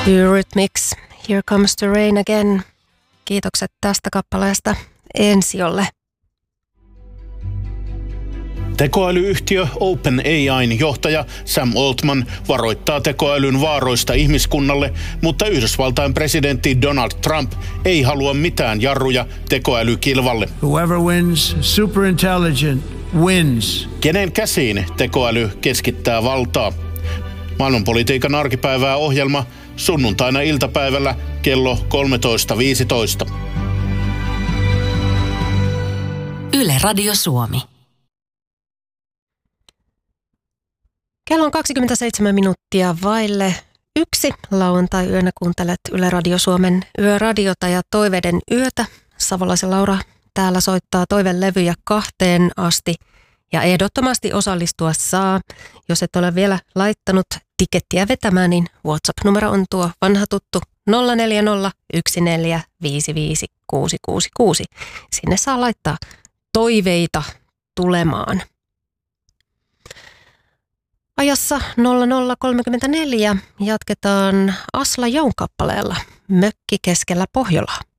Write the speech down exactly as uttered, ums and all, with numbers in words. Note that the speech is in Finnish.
Eurythmics, Here Comes the Rain Again. Kiitokset tästä kappaleesta Ensiolle. Tekoälyyhtiö OpenAI:n johtaja Sam Altman varoittaa tekoälyn vaaroista ihmiskunnalle, mutta Yhdysvaltain presidentti Donald Trump ei halua mitään jarruja tekoälykilvalle. Whoever wins, superintelligent wins. Kenen käsiin tekoäly keskittää valtaa? Maailmanpolitiikan arkipäivää ohjelma sunnuntaina iltapäivällä kello kolmetoista viisitoista. Yle Radio Suomi. Kello on kaksikymmentäseitsemän minuuttia vaille yksi. Lauantai-yönä kuuntelet Yle Radio Suomen yöradiota ja toiveiden yötä. Savolaisen Laura täällä soittaa toivelevyjä kahteen asti ja ehdottomasti osallistua saa. Jos et ole vielä laittanut tikettiä vetämään, niin WhatsApp-numero on tuo vanha tuttu nolla neljä nolla yksi neljä viisi viisi kuusi kuusi kuusi. Sinne saa laittaa toiveita tulemaan. Ajassa nolla nolla kolmekymmentäneljä jatketaan Asla Joun kappaleella Mökki keskellä Pohjolaa.